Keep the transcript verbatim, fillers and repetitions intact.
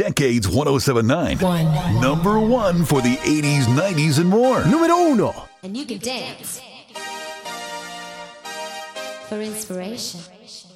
Decades one oh seven point nine. One. Number one for the eighties, nineties, and more. Número uno. And you can dance for inspiration.